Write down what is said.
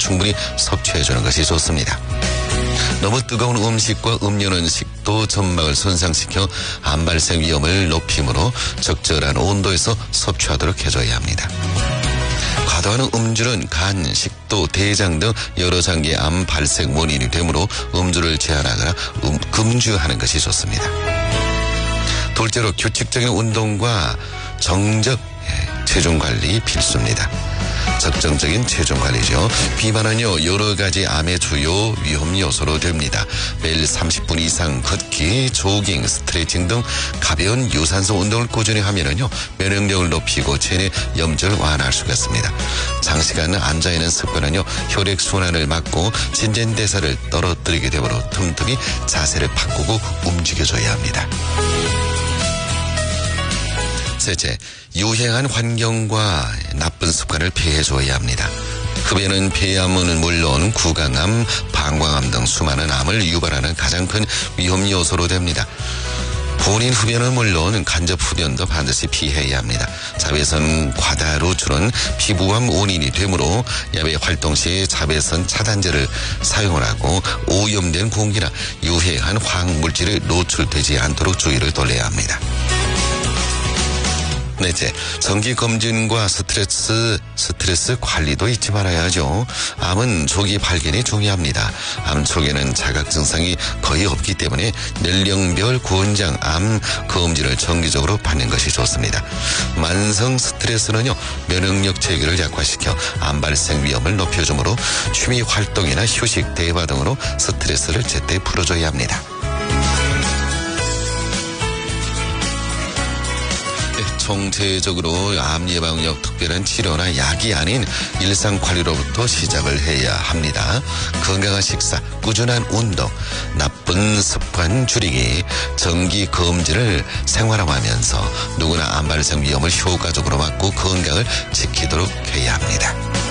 충분히 섭취해주는 것이 좋습니다. 너무 뜨거운 음식과 음료는 식도 점막을 손상시켜 암 발생 위험을 높이므로 적절한 온도에서 섭취하도록 해줘야 합니다. 과도한 음주는 간, 식도, 대장 등 여러 장기의 암 발생 원인이 되므로 음주를 제한하거나 금주하는 것이 좋습니다. 둘째로 규칙적인 운동과 정적 체중 관리 필수입니다. 적정적인 체중 관리죠. 비만은요 여러 가지 암의 주요 위험 요소로 됩니다. 매일 30분 이상 걷기, 조깅, 스트레칭 등 가벼운 유산소 운동을 꾸준히 하면은요 면역력을 높이고 체내 염증을 완화할 수가 있습니다. 장시간 앉아 있는 습관은요 혈액 순환을 막고 신진대사를 떨어뜨리게 되므로 틈틈이 자세를 바꾸고 움직여줘야 합니다. 셋째, 유해한 환경과 나쁜 습관을 피해줘야 합니다. 흡연은 폐암은 물론 구강암, 방광암 등 수많은 암을 유발하는 가장 큰 위험 요소로 됩니다. 본인 흡연은 물론 간접 흡연도 반드시 피해야 합니다. 자외선 과다 노출은 피부암 원인이 되므로 야외 활동 시 자외선 차단제를 사용을 하고 오염된 공기나 유해한 화학물질에 노출되지 않도록 주의를 돌려야 합니다. 넷째, 정기검진과 스트레스 관리도 잊지 말아야죠. 암은 조기 발견이 중요합니다. 암 초기에는 자각 증상이 거의 없기 때문에 연령별 권장 암 검진을 정기적으로 받는 것이 좋습니다. 만성 스트레스는요 면역력 체계를 약화시켜 암 발생 위험을 높여주므로 취미 활동이나 휴식, 대화 등으로 스트레스를 제때 풀어줘야 합니다. 총체적으로 암 예방력 특별한 치료나 약이 아닌 일상 관리로부터 시작을 해야 합니다. 건강한 식사, 꾸준한 운동, 나쁜 습관 줄이기, 정기 검진을 생활화하면서 누구나 암 발생 위험을 효과적으로 막고 건강을 지키도록 해야 합니다.